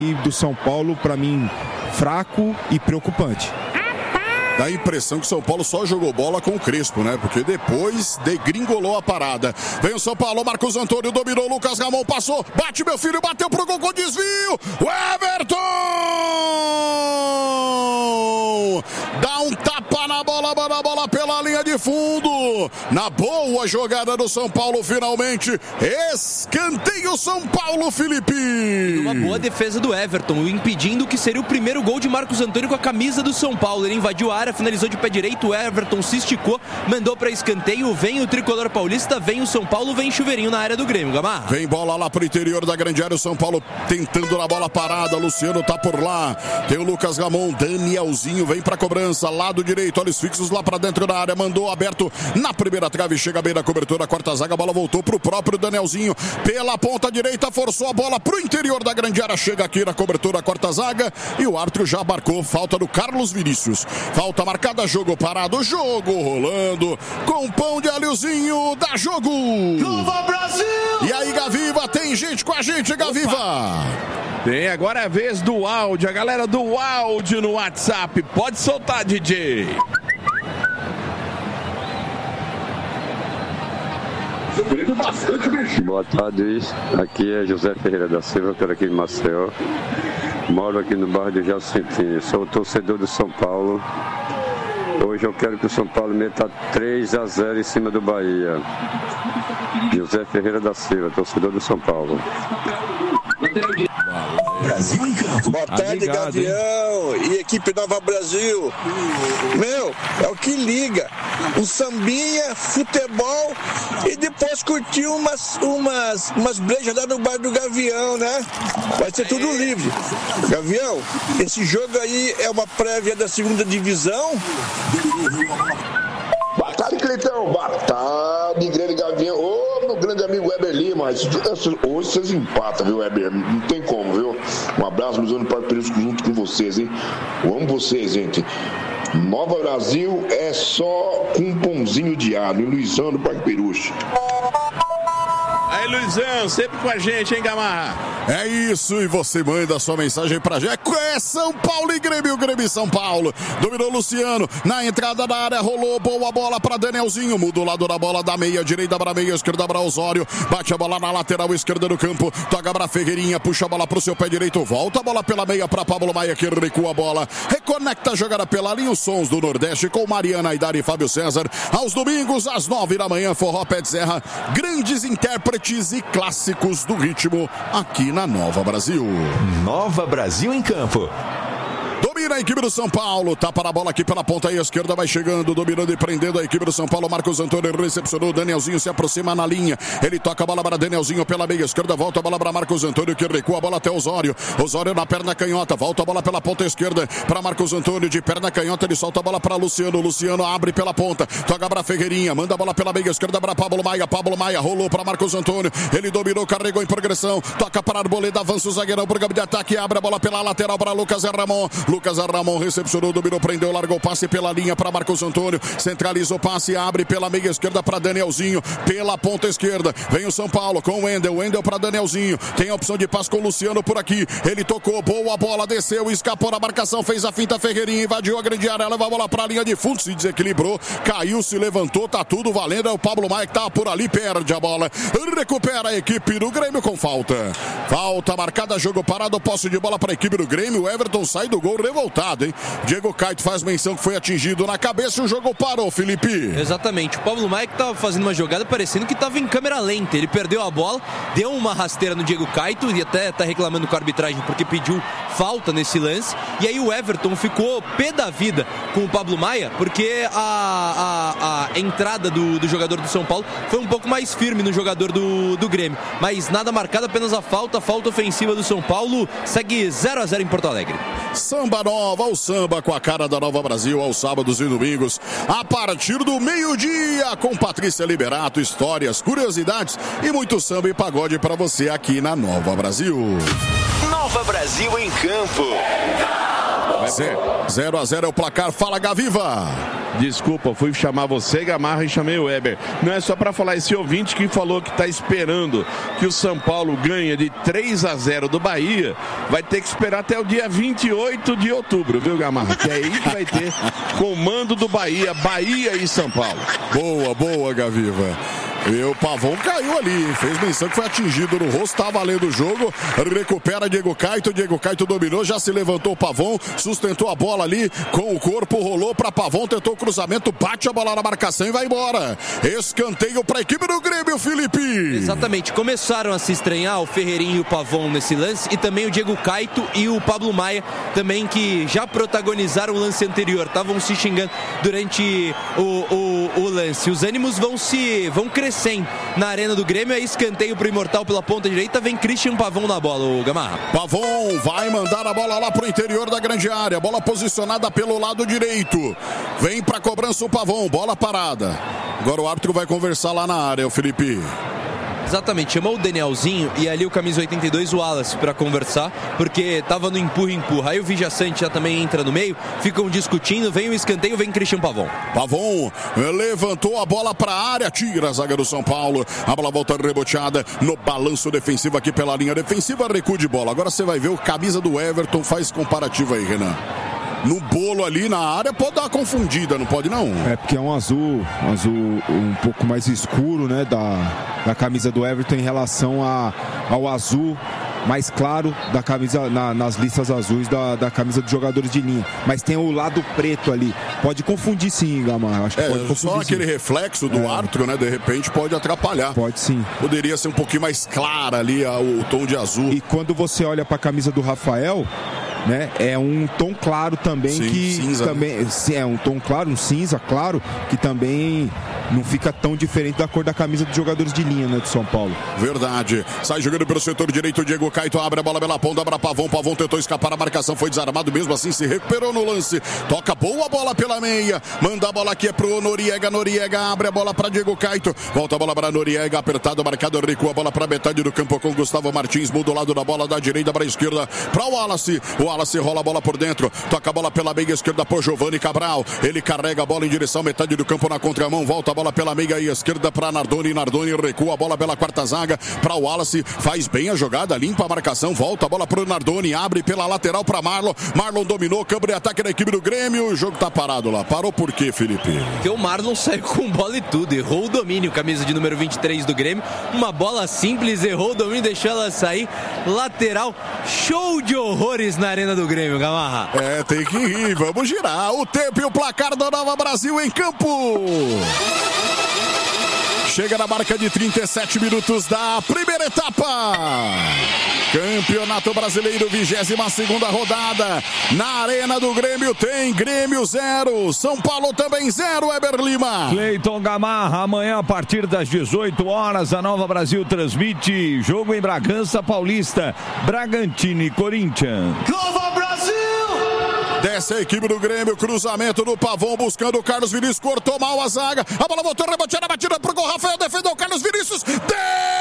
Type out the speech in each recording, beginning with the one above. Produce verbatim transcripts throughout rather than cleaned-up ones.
E do São Paulo, para mim, fraco e preocupante. Dá a impressão que o São Paulo só jogou bola com o Crespo, né? Porque depois degringolou a parada. Vem o São Paulo, Marcos Antônio dominou, Lucas Ramon passou, bate meu filho, bateu pro gol com desvio. O Everton! Dá um tapa na bola, manda a bola pela linha de fundo. Na boa jogada do São Paulo, finalmente. Escanteio São Paulo, Felipe. Uma boa defesa do Everton, impedindo que seria o primeiro gol de Marcos Antônio com a camisa do São Paulo. Ele invadiu a área, finalizou de pé direito, o Everton se esticou, mandou para escanteio, vem o tricolor paulista, vem o São Paulo, vem chuveirinho na área do Grêmio, Gamarra. Vem bola lá pro interior da grande área, o São Paulo tentando na bola parada, Luciano tá por lá, tem o Lucas Ramon, Danielzinho vem pra cobrança, lado direito, olhos fixos lá pra dentro da área, mandou aberto na primeira trave, chega bem na cobertura, quarta zaga, a bola voltou pro próprio Danielzinho, pela ponta direita, forçou a bola pro interior da grande área, chega aqui na cobertura, quarta zaga, e o árbitro já marcou, falta do Carlos Vinícius. Falta marcada, jogo parado, jogo rolando, com pão de alhozinho, dá jogo. Viva Brasil! E aí, Gaviva, tem gente com a gente, Gaviva. Tem, agora é a vez do áudio, a galera do áudio no WhatsApp, pode soltar, D J. Boa tarde, aqui é José Ferreira da Silva, estou aqui em Maceió. Moro aqui no bairro de Jacintinho, sou torcedor do São Paulo. Hoje eu quero que o São Paulo meta três a zero em cima do Bahia. José Ferreira da Silva, torcedor do São Paulo. Brasil em campo. Boa tarde, Obrigado, Gavião hein? E equipe Nova Brasil. Meu, é o que liga. Um sambinha, futebol e depois curtir umas, umas, umas brejas lá no bar do Gavião, né? Vai ser tudo livre. Gavião, esse jogo aí é uma prévia da segunda divisão? Boa tarde, Cleitão. Boa tarde, grande Gavião. Ô, meu grande amigo Weber Lima. Hoje vocês empatam, viu, Weber? Não tem como, viu? Um abraço, meus anos para o Perisco junto com vocês, hein? Eu amo vocês, gente. Nova Brasil é só com um pãozinho de alho. Luizão do Parque Peruche. Aí, Luizão, sempre com a gente, hein, Gamarra? É isso, e você manda sua mensagem pra gente. É São Paulo e Grêmio, Grêmio e São Paulo. Dominou Luciano, na entrada da área, rolou boa bola pra Danielzinho. Muda o lado da bola da meia, direita pra meia, esquerda pra Osório. Bate a bola na lateral esquerda do campo. Toca pra Ferreirinha, puxa a bola pro seu pé direito. Volta a bola pela meia pra Pablo Maia, que recua a bola. Reconecta a jogada pela linha, os sons do Nordeste com Mariana Aidar e Fábio César. Aos domingos, às nove da manhã, Forró Pé de Serra. Grandes intérpretes e clássicos do ritmo aqui na Nova Brasil. Nova Brasil em campo. Domina a equipe do São Paulo, tapa na bola aqui pela ponta esquerda, vai chegando, dominando e prendendo a equipe do São Paulo. Marcos Antônio recepcionou, Danielzinho se aproxima na linha, ele toca a bola para Danielzinho pela meia esquerda, volta a bola para Marcos Antônio, que recua a bola até Osório. Osório na perna canhota, volta a bola pela ponta esquerda para Marcos Antônio, de perna canhota, ele solta a bola para Luciano, Luciano abre pela ponta, toca para Ferreirinha, manda a bola pela meia esquerda para Pablo Maia, Pablo Maia rolou para Marcos Antônio, ele dominou, carregou em progressão, toca para Arboleda, avança o zagueirão pro campo de ataque, abre a bola pela lateral para Lucas Ramon, Lucas Ramon recepcionou, dominou, prendeu, largou o passe pela linha para Marcos Antônio, centralizou o passe, abre pela meia esquerda para Danielzinho, pela ponta esquerda, vem o São Paulo com o Wendel, Wendel para Danielzinho, tem a opção de passe com o Luciano por aqui, ele tocou, boa bola, desceu, escapou na marcação, fez a finta, Ferreirinha invadiu a grande área, leva a bola para a linha de fundo, se desequilibrou, caiu, se levantou, tá tudo valendo, é o Pablo Maia que tá por ali, perde a bola, recupera a equipe do Grêmio com falta, falta marcada, jogo parado, posse de bola para a equipe do Grêmio, o Everton sai do gol revoltado, hein? Diego Caito faz menção que foi atingido na cabeça e o jogo parou, Felipe. Exatamente, o Pablo Maia que tava fazendo uma jogada parecendo que tava em câmera lenta, ele perdeu a bola, deu uma rasteira no Diego Caito e até tá reclamando com a arbitragem porque pediu falta nesse lance, e aí o Everton ficou pé da vida com o Pablo Maia, porque a, a, a entrada do, do jogador do São Paulo foi um pouco mais firme no jogador do, do Grêmio, mas nada marcado, apenas a falta, a falta ofensiva do São Paulo, segue zero a zero em Porto Alegre. Samba nova, o samba com a cara da Nova Brasil aos sábados e domingos, a partir do meio-dia, com Patrícia Liberato, histórias, curiosidades e muito samba e pagode para você aqui na Nova Brasil. Nova Brasil em campo. zero a zero é o placar, fala Gaviva. Desculpa, fui chamar você, Gamarra, e chamei o Weber. Não é só para falar, esse ouvinte que falou que está esperando que o São Paulo ganhe de três a zero do Bahia, vai ter que esperar até o dia vinte e oito de outubro, viu, Gamarra? Que é aí que vai ter comando do Bahia, Bahia e São Paulo. Boa, boa, Gaviva. E o Pavão caiu ali, fez menção que foi atingido no rosto, tá valendo o jogo, recupera Diego Caito, Diego Caito dominou, já se levantou o Pavão, sustentou a bola ali, com o corpo, rolou pra Pavão, tentou o cruzamento, bate a bola na marcação e vai embora. Escanteio pra equipe do Grêmio, Felipe. Exatamente, começaram a se estranhar o Ferreirinho e o Pavão nesse lance, e também o Diego Caito e o Pablo Maia, também que já protagonizaram o lance anterior, estavam se xingando durante o, o, o lance. Os ânimos vão se, vão crescer na arena do Grêmio, é escanteio pro Imortal pela ponta direita, vem Christian Pavão na bola, o Gamarra. Pavão vai mandar a bola lá pro interior da grande área, bola posicionada pelo lado direito, vem pra cobrança o Pavão, bola parada. Agora o árbitro vai conversar lá na área, o Felipe. Exatamente, chamou o Danielzinho e ali o camisa oitenta e dois, o Wallace, para conversar, porque tava no empurra-empurra. Aí o Vijaçante já também entra no meio, ficam discutindo, vem o escanteio, vem Christian Pavão. Pavão levantou a bola para a área, tira a zaga do São Paulo, a bola volta reboteada no balanço defensivo aqui pela linha defensiva, recuo de bola. Agora você vai ver o camisa do Everton, faz comparativo aí, Renan. No bolo ali na área, pode dar uma confundida, não pode não? É porque é um azul, um azul um pouco mais escuro, né, da, da camisa do Everton em relação a, ao azul mais claro da camisa, na, nas listas azuis da, da camisa dos jogadores de linha. Mas tem o lado preto ali. Pode confundir sim, Gamarra. Acho que é, pode confundir, só aquele sim. reflexo do é. árbitro, né? De repente pode atrapalhar. Pode sim. Poderia ser um pouquinho mais clara ali a, o tom de azul. E quando você olha para a camisa do Rafael, né, é um tom claro também. Sim, que cinza, também né? É um tom claro, um cinza claro, que também não fica tão diferente da cor da camisa dos jogadores de linha, né, do São Paulo. Verdade. Sai jogando pelo setor direito, Diego Caito abre a bola pela ponta para Pavão. Pavão tentou escapar, a marcação foi desarmado, mesmo assim se recuperou no lance. Toca boa bola pela meia, manda a bola aqui é pro Noriega. Noriega abre a bola para Diego Caito, volta a bola para Noriega, apertado, marcado, recua a bola para metade do campo com Gustavo Martins, muda o lado da bola da direita para a esquerda para o Wallace. O Wallace rola a bola por dentro, toca a bola pela meia esquerda por Giovanni Cabral. Ele carrega a bola em direção metade do campo na contramão, volta a bola pela meia esquerda para Nardoni. Nardoni recua a bola pela quarta zaga para o Wallace, faz bem a jogada, limpa a marcação, volta a bola para o Nardoni, abre pela lateral para Marlon. Marlon dominou, câmbio de ataque da equipe do Grêmio. O jogo tá parado lá. Parou por quê, Felipe? Porque o Marlon saiu com bola e tudo, errou o domínio, camisa de número vinte e três do Grêmio. Uma bola simples, errou o domínio, deixou ela sair. Lateral, show de horrores na arena do Grêmio, Gamarra. É, tem que ir, vamos girar. O tempo e o placar da Nova Brasil em campo. Chega na marca de trinta e sete minutos da primeira etapa. Campeonato Brasileiro, vigésima segunda rodada. Na Arena do Grêmio tem Grêmio zero, São Paulo também zero, Weber Lima. Cleiton Gamarra, amanhã a partir das dezoito horas, a Nova Brasil transmite jogo em Bragança Paulista, Bragantino e Corinthians. Nova Brasil! Desce a equipe do Grêmio, cruzamento do Pavão buscando o Carlos Vinícius, cortou mal a zaga, a bola voltou, reboteada, batida pro gol, Rafael defendeu o Carlos Vinícius, defendeu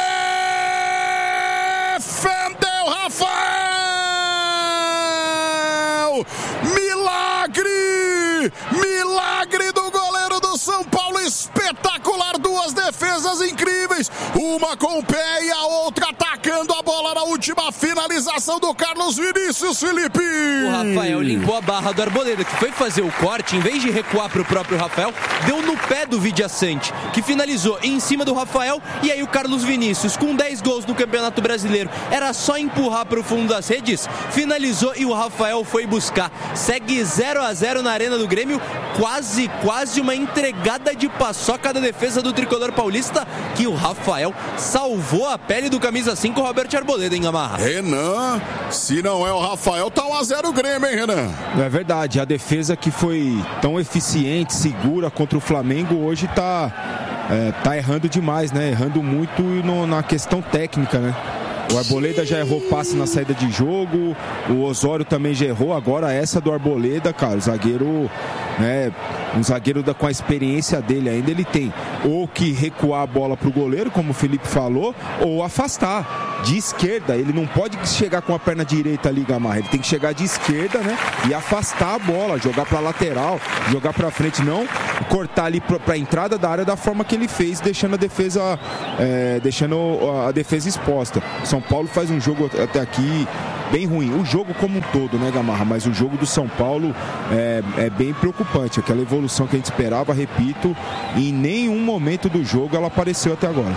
Rafael! Milagre! Milagre do goleiro do São Paulo, espetacular, duas defesas incríveis, uma com o pé e a outra atacando a bola na última finalização do Carlos Vinícius, Felipe. O Rafael limpou a barra do Arboleda, que foi fazer o corte, em vez de recuar para o próprio Rafael, deu no pé do Vidiaçante, que finalizou em cima do Rafael, e aí o Carlos Vinícius, com dez gols no Campeonato Brasileiro, era só empurrar para o fundo das redes, finalizou e o Rafael foi buscar. Segue zero a zero na Arena do Grêmio, quase, quase uma entregada de paçoca da defesa do tricolor paulista, que o Rafael salvou a pele do camisa cinco, Roberto Arboleda, em Gamarra. Renan, se não é o Rafael, tá um a zero o Grêmio, hein, Renan? É verdade, a defesa que foi tão eficiente, segura contra o Flamengo, hoje tá, é, tá errando demais, né? Errando muito no, na questão técnica, né? O Arboleda já errou passe na saída de jogo, o Osório também já errou, agora essa do Arboleda, cara, o zagueiro né? Um zagueiro da, com a experiência dele ainda, ele tem ou que recuar a bola pro goleiro, como o Felipe falou, ou afastar de esquerda. Ele não pode chegar com a perna direita ali, Gamarra, ele tem que chegar de esquerda, né? E afastar a bola, jogar pra lateral, jogar pra frente, não cortar ali pra, pra entrada da área da forma que ele fez, deixando a defesa é, deixando a defesa exposta. São Paulo faz um jogo até aqui bem ruim, o jogo como um todo, né, Gamarra? Mas o jogo do São Paulo é, é bem preocupante. Aquela evolução que a gente esperava, repito, em nenhum momento do jogo ela apareceu até agora.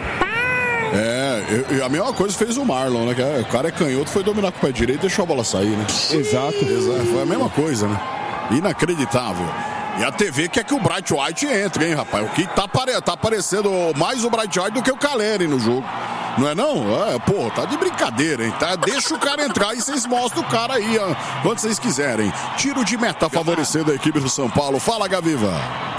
É, e a mesma coisa fez o Marlon, né? Que o cara é canhoto, foi dominar com o pé direito e deixou a bola sair, né? Exato. Exato. Foi a mesma coisa, né? Inacreditável. E a T V quer que o Bright White entre, hein, rapaz? O que tá, apare... tá aparecendo mais o Bright White do que o Caleri no jogo. Não é não? É, pô, tá de brincadeira, hein? Tá? Deixa o cara entrar e vocês mostram o cara aí, ó, quando vocês quiserem. Tiro de meta favorecendo a equipe do São Paulo. Fala, Gaviva.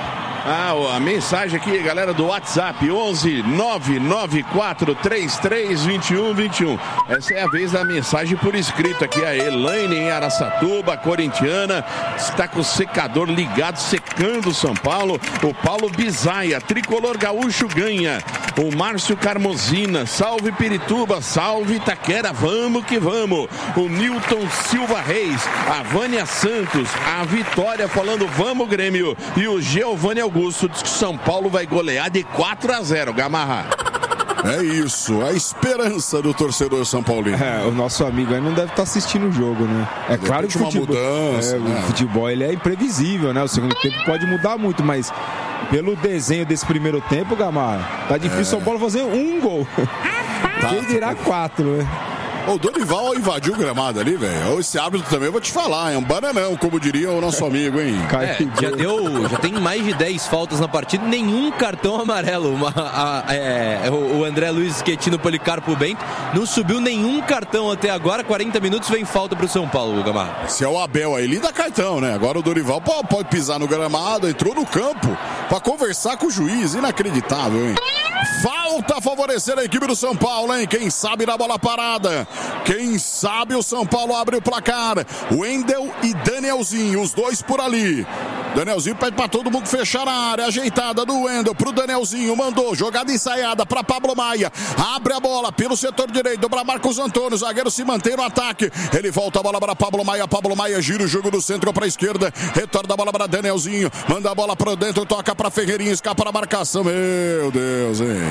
Ah, a mensagem aqui, galera do WhatsApp, onze nove nove quatro três três dois um dois um. Essa é a vez da mensagem por escrito aqui. A Elaine em Araçatuba, corintiana, está com o secador ligado, secando o São Paulo. O Paulo Bizaia, tricolor gaúcho ganha. O Márcio Carmozina, salve Pirituba, salve Itaquera, vamos que vamos. O Newton Silva Reis, a Vânia Santos, a Vitória falando vamos Grêmio. E o Giovanni Augusto diz que São Paulo vai golear de quatro a zero, Gamarra. É isso, a esperança do torcedor São Paulino. É, o nosso amigo aí não deve estar assistindo o jogo, né? É de claro que o futebol, mudança, é, né? o futebol ele é imprevisível, né? O segundo tempo pode mudar muito, mas pelo desenho desse primeiro tempo, Gamarra, tá difícil é. São Paulo fazer um gol. Tá. Quem dirá quatro, né? O Dorival invadiu o gramado ali, velho. Esse árbitro também, eu vou te falar, é um bananão, como diria o nosso amigo, hein? É, já deu, já tem mais de dez faltas na partida, nenhum cartão amarelo. Uma, a, é, o André Luiz Schettino Policarpo Bento não subiu nenhum cartão até agora, quarenta minutos vem falta pro São Paulo, Gamarra. Se é o Abel aí, ele dá cartão, né? Agora o Dorival pode, pode pisar no gramado, entrou no campo pra conversar com o juiz, inacreditável, hein? Falta a favorecer a equipe do São Paulo, hein? Quem sabe na bola parada. Quem sabe o São Paulo abre o placar. Wendel e Danielzinho, os dois por ali. Danielzinho pede pra todo mundo fechar a área. Ajeitada do Wendel pro Danielzinho. Mandou, jogada ensaiada pra Pablo Maia. Abre a bola pelo setor direito pra Marcos Antônio. O zagueiro se mantém no ataque. Ele volta a bola para Pablo Maia. Pablo Maia gira o jogo do centro pra esquerda. Retorna a bola para Danielzinho. Manda a bola pra dentro, toca pra Ferreirinha. Escapa na marcação. Meu Deus, hein?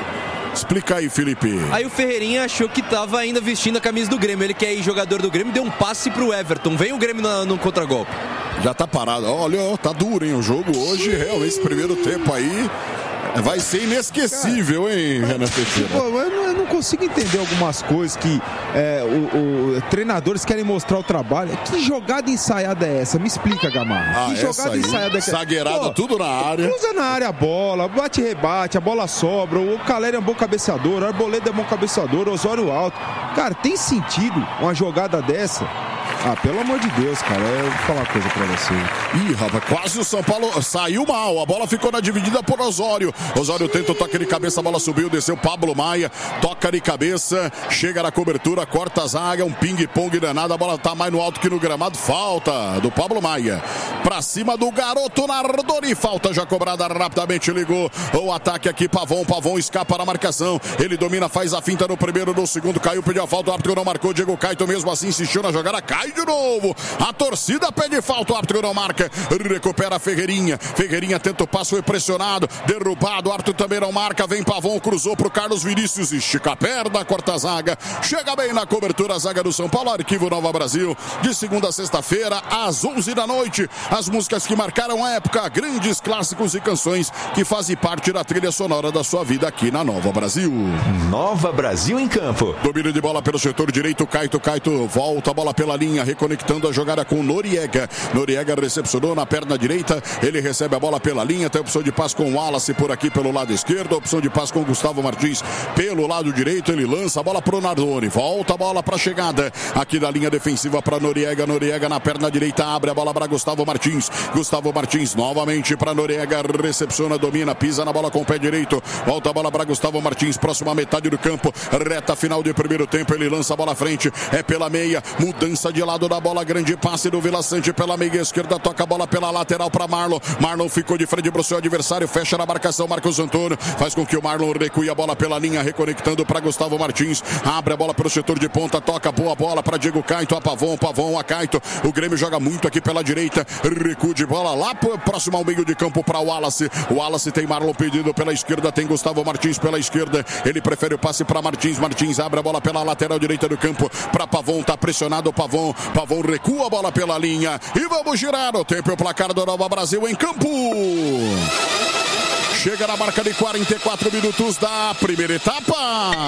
Explica aí, Felipe. Aí o Ferreirinha achou que tava ainda vestindo a camisa do Grêmio. Ele que é jogador do Grêmio, deu um passe pro Everton. Vem o Grêmio no, no contragolpe. Já tá parado. Olha, tá duro, hein? O jogo hoje, realmente, esse primeiro tempo aí vai ser inesquecível, cara, hein, Renan Teixeira? Eu não, eu não consigo entender algumas coisas que é, o, o, treinadores querem mostrar o trabalho. Que jogada ensaiada é essa? Me explica, Gamarra. Ah, que jogada aí, ensaiada é essa? Zagueirada, pô, tudo na área. Usa na área a bola, bate e rebate, a bola sobra. O Caleri é um bom cabeceador, o Arboleda é bom cabeceador, o Osório alto. Cara, tem sentido uma jogada dessa? Ah, pelo amor de Deus, cara, eu vou falar uma coisa pra você. Ih, rapaz, quase o São Paulo saiu mal. A bola ficou na dividida por Osório. Osório tenta o toque de cabeça, a bola subiu, desceu Pablo Maia. Toca de cabeça, chega na cobertura, corta a zaga, um ping-pong danado. A bola tá mais no alto que no gramado. Falta do Pablo Maia. Pra cima do garoto Nardoni. Falta já cobrada rapidamente, ligou o ataque aqui, Pavon. Pavon escapa na marcação. Ele domina, faz a finta no primeiro, no segundo. Caiu, pediu a falta, o árbitro não marcou. Diego Caito mesmo assim insistiu na jogada, cai de novo. A torcida pede falta, o árbitro não marca. Recupera a Ferreirinha. Ferreirinha tenta o passo, foi pressionado, derrubado. O árbitro também não marca. Vem Pavon, cruzou pro Carlos Vinícius. Estica a perna, corta a zaga. Chega bem na cobertura a zaga do São Paulo. Arquivo Nova Brasil, de segunda a sexta-feira, às onze da noite. As músicas que marcaram a época, grandes clássicos e canções que fazem parte da trilha sonora da sua vida aqui na Nova Brasil. Nova Brasil em campo. Domínio de bola pelo setor direito, Caito, Caito volta a bola pela linha, reconectando a jogada com Noriega. Noriega recepcionou na perna direita, ele recebe a bola pela linha, tem opção de passe com o Wallace por aqui pelo lado esquerdo, opção de passe com o Gustavo Martins pelo lado direito, ele lança a bola pro Nardoni, volta a bola pra chegada aqui da linha defensiva para Noriega, Noriega na perna direita, abre a bola para Gustavo Martins, Gustavo Martins novamente para Noriega, recepciona, domina, pisa na bola com o pé direito, volta a bola para Gustavo Martins, próxima metade do campo, reta final de primeiro tempo, ele lança a bola à frente, é pela meia, mudança de lado da bola, grande passe do Vila Sante pela meia esquerda, toca a bola pela lateral para Marlon. Marlon ficou de frente para o seu adversário, fecha na marcação, Marcos Antônio, faz com que o Marlon recue a bola pela linha, reconectando para Gustavo Martins, abre a bola para o setor de ponta, toca boa bola para Diego Caito, a Pavon, Pavon, a Caito, o Grêmio joga muito aqui pela direita, recua de bola lá próximo ao meio de campo para o Wallace, o Wallace tem Marlon pedido pela esquerda, tem Gustavo Martins pela esquerda, ele prefere o passe para Martins, Martins abre a bola pela lateral direita do campo, para Pavon, tá pressionado o Pavon, Pavon recua a bola pela linha, e vamos girar o tempo e o placar do Nova Brasil em campo. Chega na marca de quarenta e quatro minutos da primeira etapa.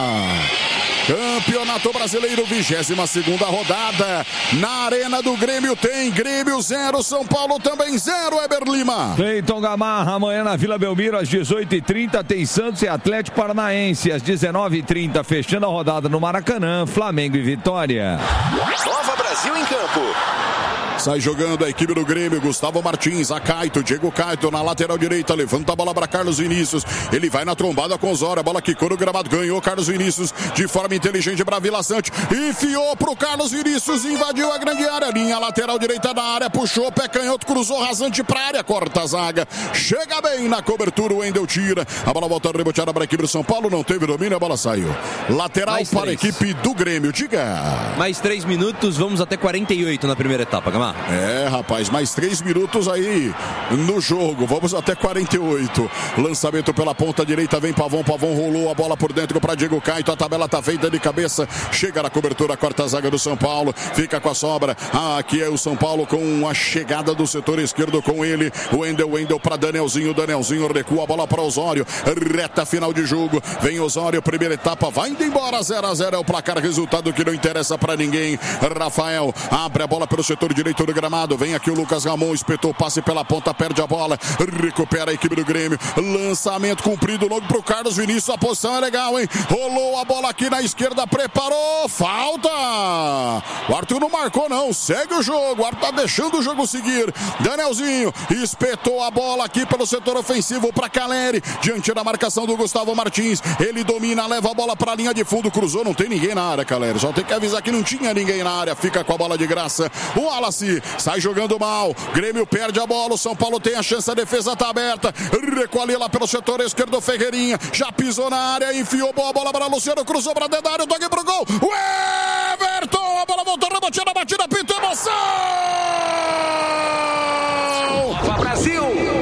Campeonato Brasileiro, vigésima segunda rodada. Na Arena do Grêmio tem Grêmio zero, São Paulo também zero, Eber Lima. Cleiton Gamarra, amanhã na Vila Belmiro, às dezoito e trinta, tem Santos e Atlético Paranaense. Às dezenove e trinta, fechando a rodada no Maracanã, Flamengo e Vitória. Nova Brasil em campo. Sai jogando a equipe do Grêmio, Gustavo Martins, a Caito, Diego Caito na lateral direita, levanta a bola para Carlos Vinícius, ele vai na trombada com Osório, a bola quicou no gramado, ganhou Carlos Vinícius de forma inteligente para Vila Sante, enfiou pro Carlos Vinícius, invadiu a grande área, linha lateral direita da área, puxou, pé canhoto, cruzou rasante para a área, corta a zaga, chega bem na cobertura, o Wendel tira, a bola volta reboteada para a equipe do São Paulo, não teve domínio, a bola saiu. Lateral Mais para três. A equipe do Grêmio, diga. Mais três minutos, vamos até quarenta e oito na primeira etapa, Gamar. É, rapaz, mais três minutos aí no jogo, vamos até quarenta e oito. Lançamento pela ponta direita, vem Pavon, Pavon rolou a bola por dentro para Diego Caito, a tabela tá feita de cabeça, chega na cobertura, corta a zaga do São Paulo, fica com a sobra, ah, aqui é o São Paulo com a chegada do setor esquerdo com ele, o Wendel, Wendel para Danielzinho, Danielzinho recua a bola para Osório, reta final de jogo, vem Osório, primeira etapa, vai indo embora, zero a zero é o placar, resultado que não interessa para ninguém. Rafael abre a bola pelo setor direito do gramado, vem aqui o Lucas Ramon, espetou passe pela ponta, perde a bola, recupera a equipe do Grêmio, lançamento cumprido logo pro Carlos Vinícius, a posição é legal, hein? Rolou a bola aqui na esquerda, preparou, falta! O Arthur não marcou não, segue o jogo, o Arthur tá deixando o jogo seguir, Danielzinho espetou a bola aqui pelo setor ofensivo para Caleri, diante da marcação do Gustavo Martins, ele domina, leva a bola pra linha de fundo, cruzou, não tem ninguém na área, Caleri, só tem que avisar que não tinha ninguém na área, fica com a bola de graça, o Wallace sai jogando mal, Grêmio perde a bola, o São Paulo tem a chance, a defesa tá aberta, recua ali lá pelo setor esquerdo, Ferreirinha, já pisou na área, enfiou boa bola para Luciano, cruzou para dentro da área, toque pro gol, o Everton, a bola voltou, rebatida, batida, pintou, emoção! Brasil!